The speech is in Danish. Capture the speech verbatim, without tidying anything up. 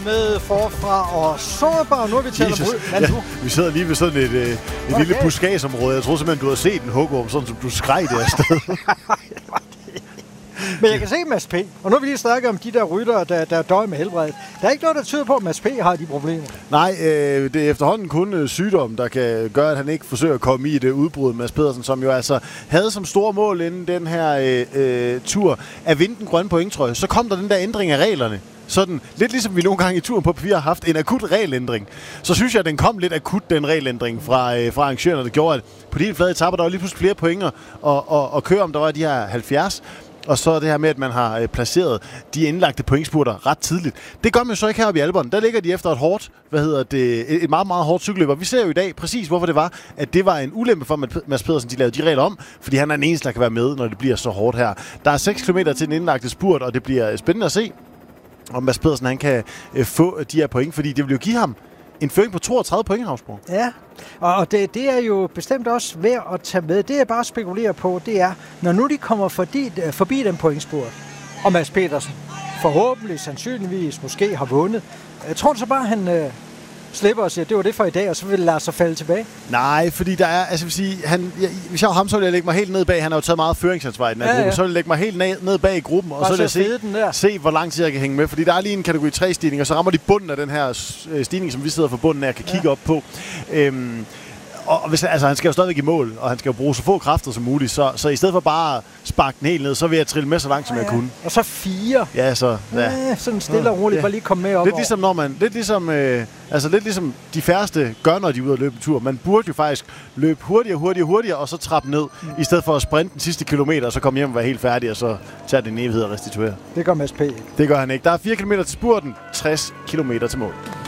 med forfra og sårbar. Nu har vi talt om ud. Ja, vi sidder lige ved sådan et, øh, et okay. lille buskadsområde. Jeg tror simpelthen, du har set en hugorm, sådan som du skreg det afsted. Men jeg kan se Mads P. Og nu vil vi lige snakke om de der ryttere, der, der døjer med helbredet. Der er ikke noget, der tyder på, at Mads P. har de problemer. Nej, øh, det er efterhånden kun øh, sygdom, der kan gøre, at han ikke forsøger at komme i det udbrud. Mads Pedersen, som jo altså havde som store mål inden den her øh, øh, tur at vinde den grønne pointtrøje. Så kom der den der ændring af reglerne. Sådan, lidt ligesom vi nogle gange i turen på papir har haft en akut regelændring. Så synes jeg, at den kom lidt akut, den regelændring fra, øh, fra arrangørerne, der gjorde, at på de flade etapper, der var lige pludselig flere pointer og, og, og køre om, der var de her halvfjerds. Og så det her med, at man har øh, placeret de indlagte pointspurter ret tidligt. Det gør man jo så ikke heroppe i Alperne. Der ligger de efter et hårdt, hvad hedder det, et meget, meget hårdt cykelløb. Og vi ser jo i dag præcis, hvorfor det var, at det var en ulempe for Mads Pedersen, de lavede de regler om. Fordi han er den eneste, der kan være med, når det bliver så hårdt her. Der er seks kilometer til den indlagte spurt, og det bliver spændende at se, om Mads Pedersen han kan øh, få de her point. Fordi det vil jo give ham en føring på toogtredive point, Havsbro. Ja, og det, det er jo bestemt også værd at tage med. Det jeg bare spekulerer på, det er, når nu de kommer forbi, forbi den pointspurt, og Mads Pedersen forhåbentlig, sandsynligvis, måske har vundet. Jeg tror så bare, han øh, slipper og siger, det var det for i dag, og så vil lade sig falde tilbage. Nej, fordi der er, altså vil sige, han, jeg, hvis jeg var ham, så ville jeg lægge mig helt ned bag. Han har jo taget meget føringsansvar i den her ja, gruppe. Ja. Så ville jeg lægge mig helt ned, ned bag i gruppen, og bare så vil jeg se, se, hvor lang tid jeg kan hænge med. Fordi der er lige en kategori tre stigning, og så rammer de bunden af den her stigning, som vi sidder for bunden af og kan kigge ja. op på. Øhm, Og hvis, altså, han skal jo stadigvæk i mål, og han skal jo bruge så få kræfter som muligt, så, så i stedet for bare at sparke den helt ned, så vil jeg trille med så langt, som ja, ja. jeg kunne. Og så fire. Ja, så... Ja. Ja, sådan stille og roligt, ja. bare lige komme med op. Lidt ligesom, når man, lidt ligesom, øh, altså lidt ligesom de færreste gør, når de er ude at løbe en tur. Man burde jo faktisk løbe hurtigere, hurtigere, hurtigere, og så trappe ned, mm. i stedet for at sprinte den sidste kilometer, og så komme hjem og være helt færdig, og så tage den evighed og restituere. Det gør Mads P. Det gør han ikke. Der er fire kilometer til spurten, tres kilometer til mål.